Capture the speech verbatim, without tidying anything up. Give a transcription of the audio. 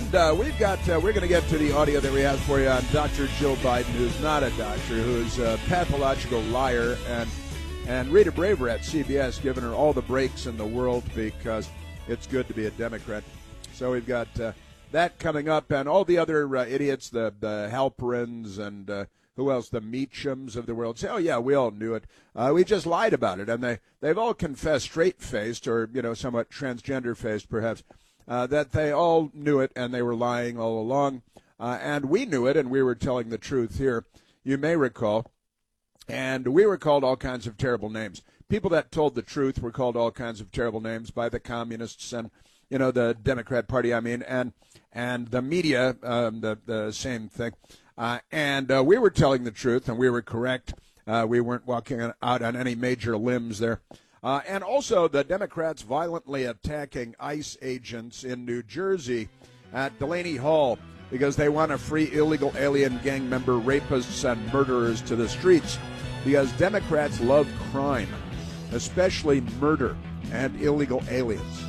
And uh, we've got, uh, we're going to get to the audio that we have for you on Doctor Joe Biden, who's not a doctor, who's a pathological liar, and and Rita Braver at C B S giving her all the breaks in the world because it's good to be a Democrat. So we've got uh, that coming up, and all the other uh, idiots, the, the Halperins and uh, who else, the Meachams of the world, say, oh, yeah, we all knew it. Uh, we just lied about it. And they, they've all confessed straight-faced or, you know, somewhat transgender-faced perhaps, uh, that they all knew it and they were lying all along. Uh, and we knew it and we were telling the truth here. You may recall. And we were called all kinds of terrible names. People that told the truth were called all kinds of terrible names by the communists and, you know, the Democrat Party, I mean, and and the media, um, the, the same thing. Uh, and uh, we were telling the truth, and we were correct. Uh, we weren't walking out on any major limbs there. Uh, and also the Democrats violently attacking ICE agents in New Jersey at Delaney Hall because they want to free illegal alien gang member rapists and murderers to the streets. Because Democrats love crime, especially murder and illegal aliens.